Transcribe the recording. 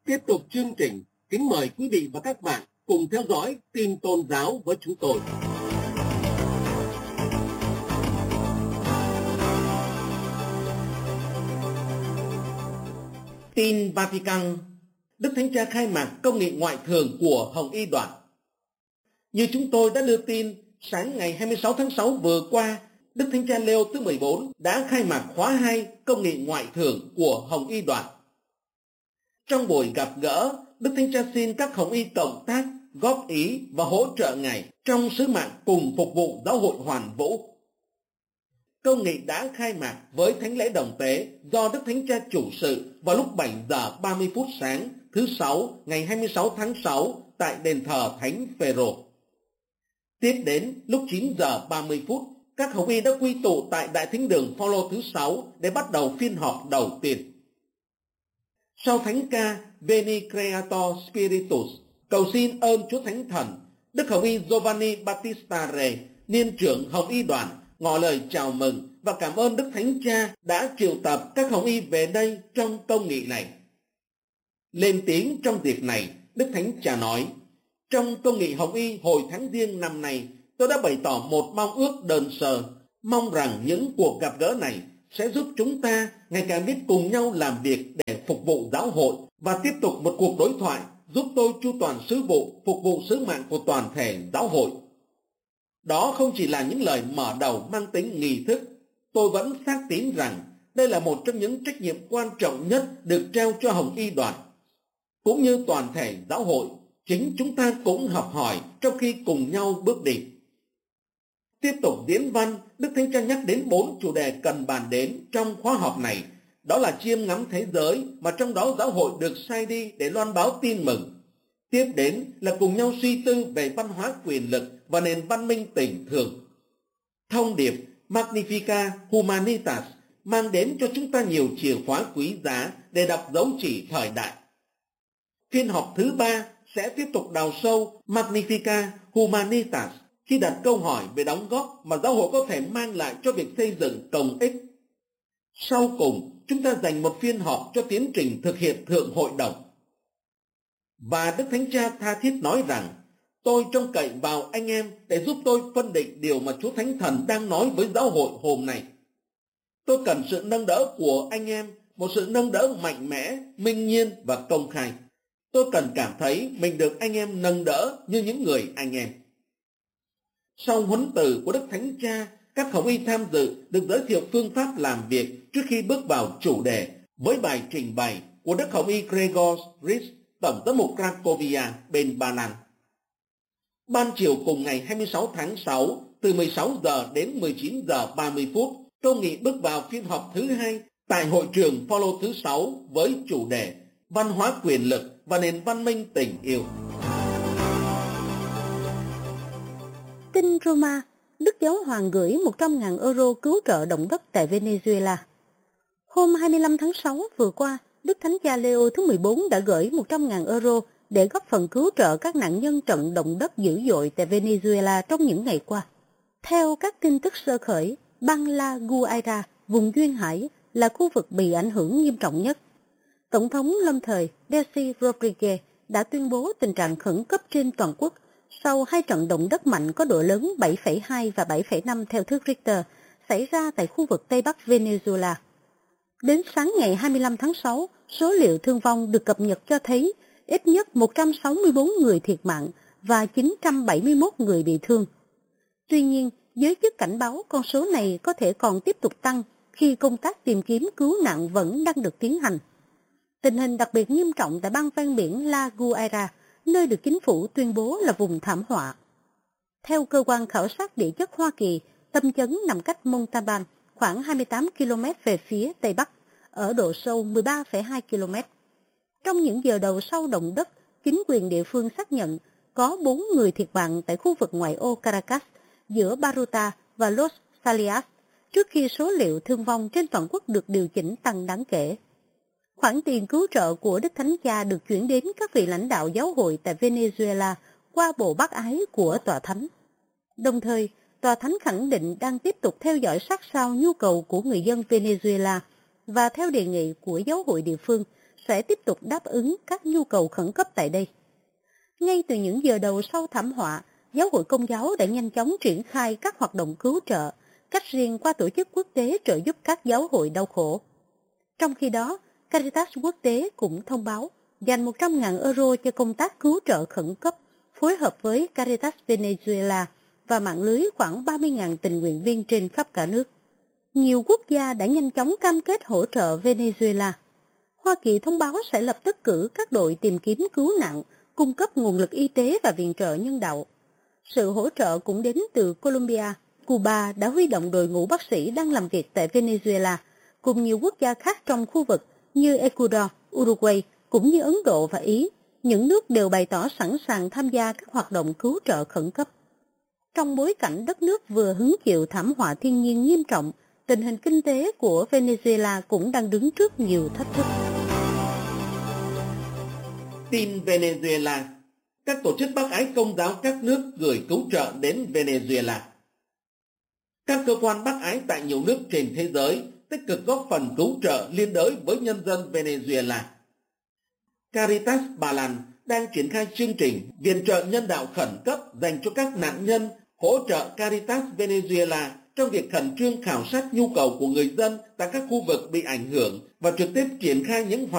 Tiếp tục chương trình, kính mời quý vị và các bạn cùng theo dõi tin tôn giáo với chúng tôi. Tin Vatican. Đức Thánh Cha khai mạc công nghị ngoại thường của Hồng Y Đoàn. Như chúng tôi đã đưa tin, sáng ngày 26 tháng 6 vừa qua, Đức Thánh Cha Leo thứ 14 đã khai mạc khóa 2 công nghị ngoại thường của Hồng Y Đoàn. Trong buổi gặp gỡ, Đức Thánh Cha xin các Hồng Y cộng tác, góp ý và hỗ trợ Ngài trong sứ mạng cùng phục vụ giáo hội hoàn vũ. Công nghị đã khai mạc với thánh lễ đồng tế do Đức Thánh Cha chủ sự vào lúc 7 giờ 30 phút sáng thứ Sáu ngày 26 tháng 6 tại đền thờ Thánh Phêrô. Tiếp đến lúc 9 giờ 30 phút, các Hồng Y đã quy tụ tại Đại Thính đường Phaolô thứ 6 để bắt đầu phiên họp đầu tiên. Sau thánh ca Veni Creator Spiritus, cầu xin ơn Chúa Thánh Thần, Đức Hồng Y Giovanni Battista Re, niên trưởng Hồng Y Đoàn, ngỏ lời chào mừng và cảm ơn Đức Thánh Cha đã triệu tập các Hồng Y về đây trong công nghị này. Lên tiếng trong dịp này, Đức Thánh Cha nói: trong công nghị Hồng Y hồi tháng Giêng năm nay, tôi đã bày tỏ một mong ước đơn sơ, mong rằng những cuộc gặp gỡ này sẽ giúp chúng ta ngày càng biết cùng nhau làm việc để phục vụ giáo hội và tiếp tục một cuộc đối thoại giúp tôi chu toàn sứ vụ, phục vụ sứ mạng của toàn thể giáo hội. Đó không chỉ là những lời mở đầu mang tính nghi thức, tôi vẫn xác tín rằng đây là một trong những trách nhiệm quan trọng nhất được trao cho Hồng Y Đoàn. Cũng như toàn thể giáo hội, chính chúng ta cũng học hỏi trong khi cùng nhau bước đi. Tiếp tục diễn văn, Đức Thánh Cha nhắc đến 4 chủ đề cần bàn đến trong khóa họp này. Đó là chiêm ngắm thế giới mà trong đó giáo hội được sai đi để loan báo tin mừng. Tiếp đến là cùng nhau suy tư về văn hóa quyền lực và nền văn minh tình thương. Thông điệp Magnificat Humanitas mang đến cho chúng ta nhiều chìa khóa quý giá để đọc dấu chỉ thời đại. Phiên họp thứ 3 sẽ tiếp tục đào sâu Magnificat Humanitas khi đặt câu hỏi về đóng góp mà giáo hội có thể mang lại cho việc xây dựng công ích. Sau cùng, chúng ta dành một phiên họp cho tiến trình thực hiện Thượng Hội đồng. Và Đức Thánh Cha tha thiết nói rằng: tôi trông cậy vào anh em để giúp tôi phân định điều mà Chúa Thánh Thần đang nói với giáo hội hôm nay. Tôi cần sự nâng đỡ của anh em, một sự nâng đỡ mạnh mẽ, minh nhiên và công khai. Tôi cần cảm thấy mình được anh em nâng đỡ như những người anh em. Sau huấn từ của Đức Thánh Cha, các Hồng Y tham dự được giới thiệu phương pháp làm việc trước khi bước vào chủ đề với bài trình bày của Đức Hồng Y Gregor Ritz, Tổng giám mục Cracovia bên Ba Lan. Ban chiều cùng ngày 26 tháng 6, từ 16 giờ đến 19 giờ 30 phút, công nghị bước vào phiên họp thứ 2 tại hội trường Phaolô thứ 6 với chủ đề Văn hóa quyền lực và nền văn minh tình yêu. Tin Roma, Đức Giáo Hoàng gửi 100.000 euro cứu trợ động đất tại Venezuela. Hôm 25 tháng 6 vừa qua, Đức Thánh Cha Leo thứ 14 đã gửi 100.000 euro để góp phần cứu trợ các nạn nhân trận động đất dữ dội tại Venezuela trong những ngày qua. Theo các tin tức sơ khởi, bang La Guaira, vùng duyên hải, là khu vực bị ảnh hưởng nghiêm trọng nhất. Tổng thống lâm thời Delcy Rodriguez đã tuyên bố tình trạng khẩn cấp trên toàn quốc sau 2 trận động đất mạnh có độ lớn 7,2 và 7,5 theo thước Richter xảy ra tại khu vực Tây Bắc Venezuela. Đến sáng ngày 25 tháng 6, số liệu thương vong được cập nhật cho thấy ít nhất 164 người thiệt mạng và 971 người bị thương. Tuy nhiên, giới chức cảnh báo con số này có thể còn tiếp tục tăng khi công tác tìm kiếm cứu nạn vẫn đang được tiến hành. Tình hình đặc biệt nghiêm trọng tại bang ven biển La Guaira, nơi được chính phủ tuyên bố là vùng thảm họa. Theo cơ quan khảo sát địa chất Hoa Kỳ, tâm chấn nằm cách Montalban khoảng 28 km về phía Tây Bắc, ở độ sâu 13,2 km. Trong những giờ đầu sau động đất, chính quyền địa phương xác nhận có 4 người thiệt mạng tại khu vực ngoại ô Caracas, giữa Baruta và Los Salias, trước khi số liệu thương vong trên toàn quốc được điều chỉnh tăng đáng kể. Khoản tiền cứu trợ của Đức Thánh Cha được chuyển đến các vị lãnh đạo giáo hội tại Venezuela qua bộ bác ái của Tòa Thánh. Đồng thời, Tòa Thánh khẳng định đang tiếp tục theo dõi sát sao nhu cầu của người dân Venezuela và theo đề nghị của giáo hội địa phương sẽ tiếp tục đáp ứng các nhu cầu khẩn cấp tại đây. Ngay từ những giờ đầu sau thảm họa, Giáo hội Công giáo đã nhanh chóng triển khai các hoạt động cứu trợ, cách riêng qua tổ chức quốc tế trợ giúp các giáo hội đau khổ. Trong khi đó, Caritas quốc tế cũng thông báo dành 100.000 euro cho công tác cứu trợ khẩn cấp, phối hợp với Caritas Venezuela và mạng lưới khoảng 30.000 tình nguyện viên trên khắp cả nước. Nhiều quốc gia đã nhanh chóng cam kết hỗ trợ Venezuela. Hoa Kỳ thông báo sẽ lập tức cử các đội tìm kiếm cứu nạn, cung cấp nguồn lực y tế và viện trợ nhân đạo. Sự hỗ trợ cũng đến từ Colombia. Cuba đã huy động đội ngũ bác sĩ đang làm việc tại Venezuela, cùng nhiều quốc gia khác trong khu vực như Ecuador, Uruguay, cũng như Ấn Độ và Ý. Những nước đều bày tỏ sẵn sàng tham gia các hoạt động cứu trợ khẩn cấp. Trong bối cảnh đất nước vừa hứng chịu thảm họa thiên nhiên nghiêm trọng, tình hình kinh tế của Venezuela cũng đang đứng trước nhiều thách thức. Tin Venezuela. Các tổ chức bác ái công giáo các nước gửi cứu trợ đến Venezuela. Các cơ quan bác ái tại nhiều nước trên thế giới tích cực góp phần cứu trợ liên đới với nhân dân Venezuela. Caritas Ba Lan đang triển khai chương trình viện trợ nhân đạo khẩn cấp dành cho các nạn nhân, hỗ trợ Caritas Venezuela trong việc khẩn trương khảo sát nhu cầu của người dân tại các khu vực bị ảnh hưởng và trực tiếp triển khai những hoạt